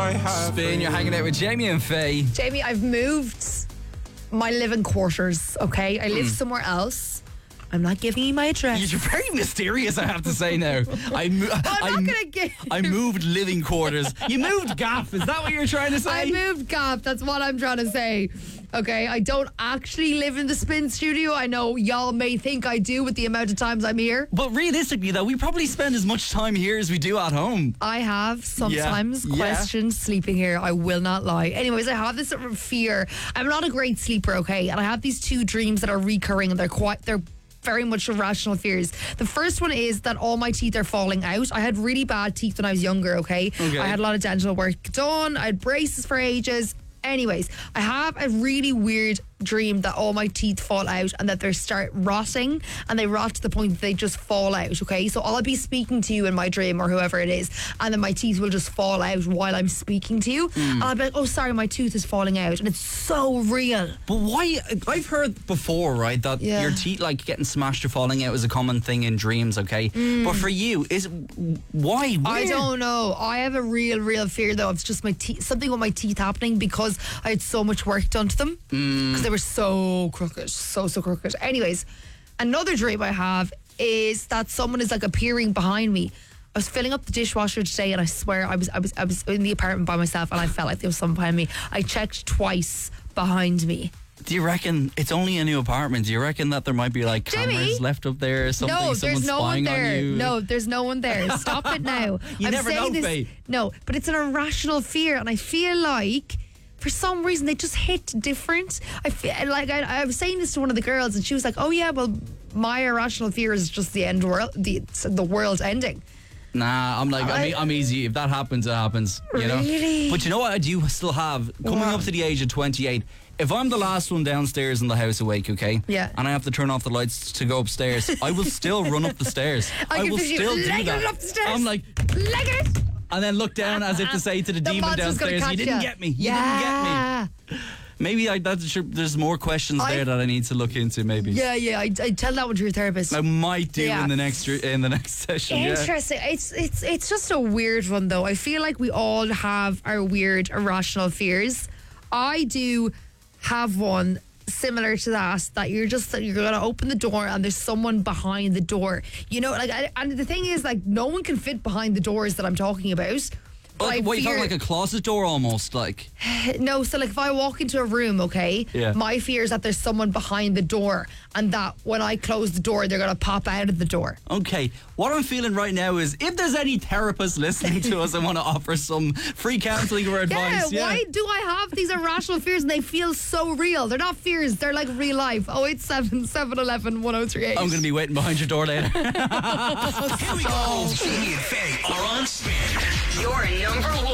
I have. Spin, you're hanging out with Jamie and Faye. Jamie, I've moved my living quarters, okay? I live somewhere else. I'm not giving you my address. You're very mysterious, I have to say now. I'm not going to give I moved living quarters. You moved gaff, is that what you're trying to say? I moved gaff, that's what I'm trying to say. Okay, I don't actually live in the Spin studio. I know y'all may think I do with the amount of times I'm here. But realistically though, we probably spend as much time here as we do at home. I have sometimes Yeah. questioned sleeping here. I will not lie. Anyways, I have this sort of fear. I'm not a great sleeper, okay? And I have these two dreams that are recurring and they're very much irrational fears. The first one is that all my teeth are falling out. I had really bad teeth when I was younger, okay? I had a lot of dental work done. I had braces for ages. Anyways, I have a really weird dream that all my teeth fall out and that they start rotting, and they rot to the point that they just fall out, okay? So I'll be speaking to you in my dream or whoever it is, and then my teeth will just fall out while I'm speaking to you. And I'll be like, oh, sorry, my tooth is falling out. And it's so real. But why? I've heard before, right, that Yeah. your teeth like getting smashed or falling out is a common thing in dreams, okay? But for you, why? I Where? don't know. I have a real fear though. It's just my teeth, something with my teeth happening because I had so much work done to them. Because they were so crooked, so crooked. Anyways, another dream I have is that someone is like appearing behind me. I was filling up the dishwasher today, and I swear I was in the apartment by myself, and I felt like there was someone behind me. I checked twice behind me. Do you reckon it's only a new apartment? Do you reckon that there might be like Jamie? cameras left up there or something? No, Someone's there's no one spying there. on you? No, there's no one there. Stop it now. You never know, Faye. No, but it's an irrational fear, and I feel like for some reason they just hit different. I feel like I was saying this to one of the girls, and she was like, "Oh yeah, well, my irrational fear is just the world ending." Nah, I'm easy. If that happens, it happens. You know. Really? But you know what I do still have? Coming up to the age of 28, if I'm the last one downstairs in the house awake, okay? Yeah. And I have to turn off the lights to go upstairs, I will still run up the stairs. I can will picture you still do legging that. it up the stairs. I'm like, Leg it. and then look down as if to say to the demon monster's gonna downstairs, catch you didn't ya." get me. You didn't get me. Maybe there's more questions there that I need to look into. Maybe. Yeah. I tell that one to your therapist. I might do Yeah. in the next session. Yeah. Interesting. It's just a weird one though. I feel like we all have our weird irrational fears. I do have one similar to that you're gonna open the door and there's someone behind the door. You know, like, and the thing is, like, no one can fit behind the doors that I'm talking about. But Like, I what, you fear- talking like a closet door almost, like? No, so like if I walk into a room, okay, Yeah. my fear is that there's someone behind the door, and that when I close the door, they're gonna pop out of the door. Okay, what I'm feeling right now is if there's any therapists listening to us and want to offer some free counselling or advice. Yeah, why do I have these irrational fears and they feel so real? They're not fears, they're like real life. 087 711 1038. I'm going to be waiting behind your door later. Here we go. Jamie and Faye are on Spin. Your number one